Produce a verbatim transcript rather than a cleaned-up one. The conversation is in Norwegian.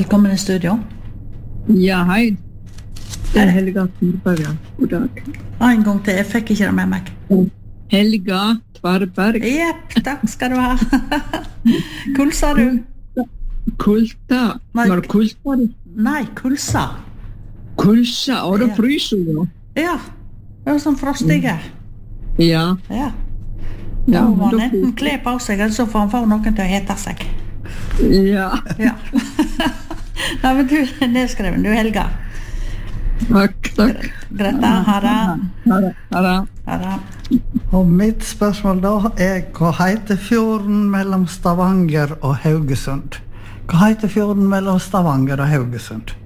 Velkommen i studio. Ja, hei. Det er Helga Tvarberg. God dag. En gang til, jeg fikk ikke det med meg. Helga Tvarberg. Jepp, takk skal du ha. Kulsa du? Kulta. Nei. Var det kulta? Nei, kulsa. Kulsa, og det Ja. fryser jo. Ja, det er sånn frostige. Ja. Ja. Ja, Da må da- han enten kle på seg, eller så får han få noen til å hete seg. Ja. Ja. Ja, men du er nedskreven, du Helga. Takk, takk. Greta, ha det. Ha det. Ha det. Ha det. Og mitt spørsmål da er, hva heter fjorden mellom Stavanger og Haugesund? Hva heter fjorden mellom Stavanger og Haugesund?